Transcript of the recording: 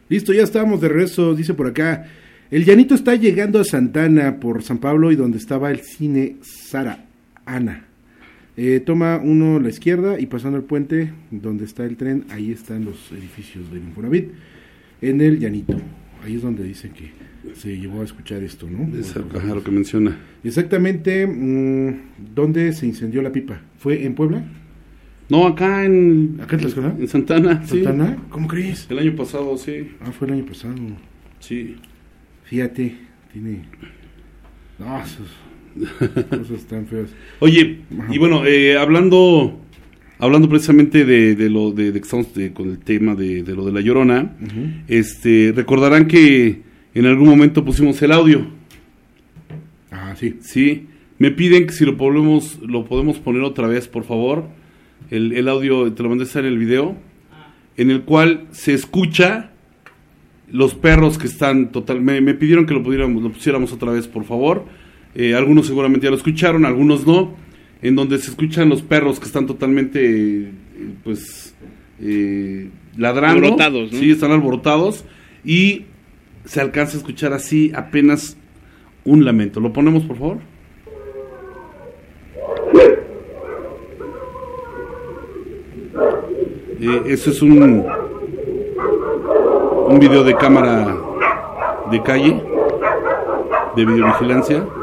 Listo, ya estamos de regreso, dice por acá. El llanito está llegando a Santana por San Pablo y donde estaba el cine Sara Ana. Toma uno a la izquierda y pasando el puente donde está el tren, ahí están los edificios del Infonavit, en el llanito. Ahí es donde dicen que se llevó a escuchar esto, ¿no? Exacto, lo que menciona. Exactamente, ¿dónde se incendió la pipa? ¿Fue en Puebla? No, acá en Tlaxcala. En Santana, ¿Santana? sí. ¿Cómo crees? El año pasado, sí. Fue el año pasado. Sí. Fíjate, tiene... No, esas cosas tan feas. Oye, Ajá. y bueno, hablando precisamente de lo de que estamos con el tema de lo de La Llorona, recordarán que en algún momento pusimos el audio. Sí. Sí, me piden que si lo podemos poner otra vez, por favor. El audio, te lo mandé a estar en el video, en el cual se escucha los perros que están me pidieron que lo pusiéramos otra vez, por favor. Algunos seguramente ya lo escucharon, algunos no, en donde se escuchan los perros que están totalmente ladrando, alborotados, ¿no? Sí, están alborotados y se alcanza a escuchar así apenas un lamento. ¿Lo ponemos, por favor? Eso es un video de cámara de calle, de videovigilancia.